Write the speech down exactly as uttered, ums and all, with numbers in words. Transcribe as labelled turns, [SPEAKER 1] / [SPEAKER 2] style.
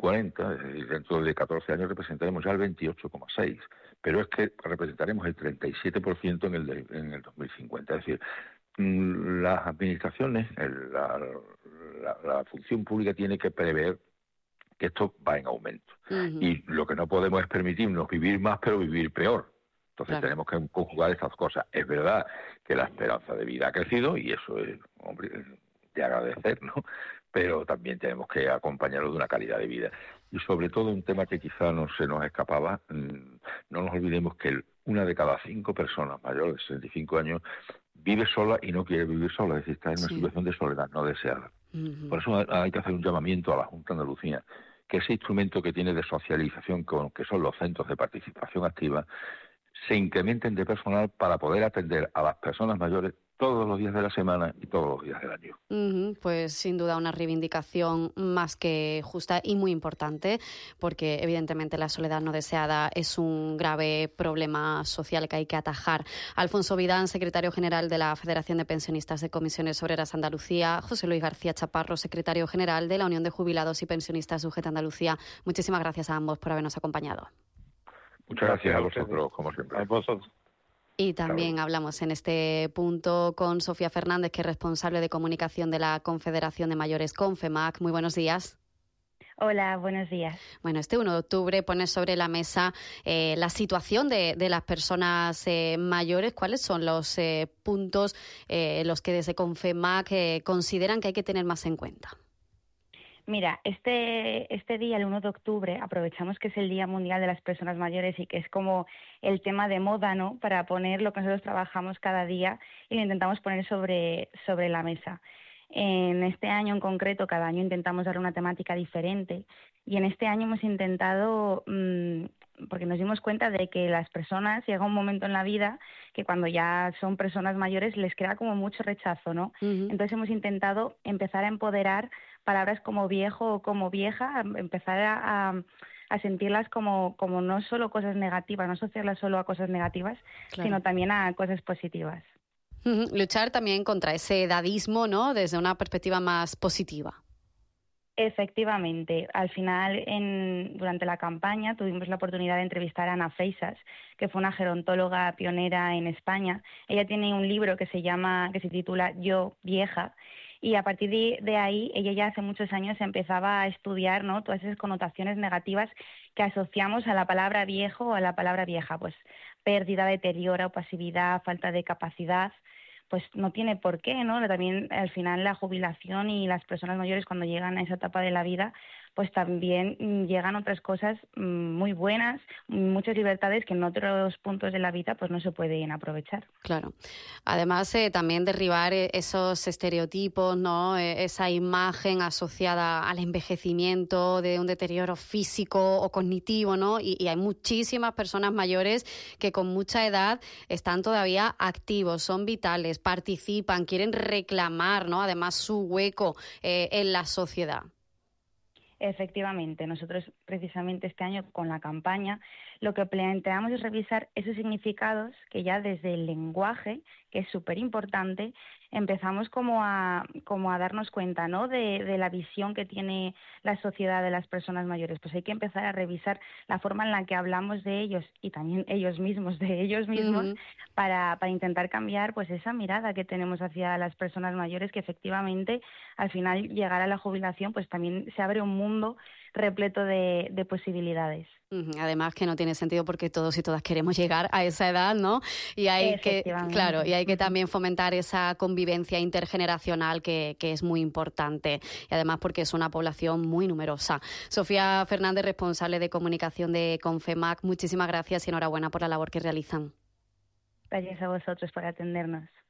[SPEAKER 1] cuarenta, es decir, dentro de catorce años representaremos ya el veintiocho coma seis, pero es que representaremos el treinta y siete por ciento en el, de, en el dos mil cincuenta. Es decir, las administraciones, el, la, la, la función pública tiene que prever que esto va en aumento. Uh-huh. Y lo que no podemos es permitirnos vivir más, pero vivir peor. Entonces claro, tenemos que conjugar estas cosas. Es verdad que la esperanza de vida ha crecido y eso es, hombre, de agradecer, ¿no? Pero también tenemos que acompañarlo de una calidad de vida. Y sobre todo un tema que quizá no se nos escapaba, no nos olvidemos que una de cada cinco personas mayores de sesenta y cinco años vive sola y no quiere vivir sola, es decir, está en una sí. situación de soledad no deseada. Uh-huh. Por eso hay que hacer un llamamiento a la Junta de Andalucía, que ese instrumento que tiene de socialización, con, que son los centros de participación activa, se incrementen de personal para poder atender a las personas mayores todos los días de la semana y todos los días del año.
[SPEAKER 2] Uh-huh, pues sin duda una reivindicación más que justa y muy importante, porque evidentemente la soledad no deseada es un grave problema social que hay que atajar. Alfonso Vidán, secretario general de la Federación de Pensionistas de Comisiones Obreras Andalucía, José Luis García Chaparro, secretario general de la Unión de Jubilados y Pensionistas U G T Andalucía. Muchísimas gracias a ambos por habernos acompañado.
[SPEAKER 1] Muchas gracias a vosotros, como siempre.
[SPEAKER 3] A vosotros.
[SPEAKER 2] Y también hablamos en este punto con Sofía Fernández, que es responsable de comunicación de la Confederación de Mayores Confemac. Muy buenos días.
[SPEAKER 4] Hola, buenos días.
[SPEAKER 2] Bueno, este uno de octubre pone sobre la mesa eh, la situación de, de las personas eh, mayores. ¿Cuáles son los eh, puntos eh, los que desde Confemac eh, consideran que hay que tener más en cuenta?
[SPEAKER 4] Mira, este, este día, el uno de octubre, aprovechamos que es el Día Mundial de las Personas Mayores y que es como el tema de moda, ¿no?, para poner lo que nosotros trabajamos cada día y lo intentamos poner sobre, sobre la mesa. En este año en concreto, cada año intentamos dar una temática diferente y en este año hemos intentado, mmm, porque nos dimos cuenta de que las personas, llega un momento en la vida que cuando ya son personas mayores les crea como mucho rechazo, ¿no? Uh-huh. Entonces hemos intentado empezar a empoderar palabras como viejo o como vieja, empezar a, a, a sentirlas como, como no solo cosas negativas, no asociarlas solo a cosas negativas, claro, sino también a cosas positivas.
[SPEAKER 2] Uh-huh. Luchar también contra ese edadismo, ¿no?, desde una perspectiva más positiva.
[SPEAKER 4] Efectivamente. Al final, en, durante la campaña, tuvimos la oportunidad de entrevistar a Ana Freixas, que fue una gerontóloga pionera en España. Ella tiene un libro que se llama, que se titula Yo, vieja, y a partir de, de ahí, ella ya hace muchos años empezaba a estudiar, ¿no?, todas esas connotaciones negativas que asociamos a la palabra viejo o a la palabra vieja, pues pérdida, deterioro, pasividad, falta de capacidad. Pues no tiene por qué, ¿no? También al final la jubilación y las personas mayores cuando llegan a esa etapa de la vida, pues también llegan otras cosas muy buenas, muchas libertades que en otros puntos de la vida pues no se pueden aprovechar.
[SPEAKER 2] Claro. Además, eh, también derribar esos estereotipos, ¿no? Esa imagen asociada al envejecimiento, de un deterioro físico o cognitivo, ¿no? Y, y hay muchísimas personas mayores que con mucha edad están todavía activos, son vitales, participan, quieren reclamar, ¿no?, además su hueco eh, en la sociedad.
[SPEAKER 4] Efectivamente, nosotros precisamente este año con la campaña lo que planteamos es revisar esos significados que ya desde el lenguaje, que es súper importante, empezamos como a, como a darnos cuenta, ¿no?, de, de la visión que tiene la sociedad de las personas mayores. Pues hay que empezar a revisar la forma en la que hablamos de ellos y también ellos mismos, de ellos mismos, uh-huh, para, para intentar cambiar pues esa mirada que tenemos hacia las personas mayores, que efectivamente al final llegar a la jubilación pues también se abre un mundo repleto de, de posibilidades.
[SPEAKER 2] Además que no tiene sentido porque todos y todas queremos llegar a esa edad, ¿no? Y hay que, claro, y hay que también fomentar esa convivencia intergeneracional que, que es muy importante. Y además porque es una población muy numerosa. Sofía Fernández, responsable de comunicación de Confemac, muchísimas gracias y enhorabuena por la labor que realizan.
[SPEAKER 4] Gracias a vosotros por atendernos.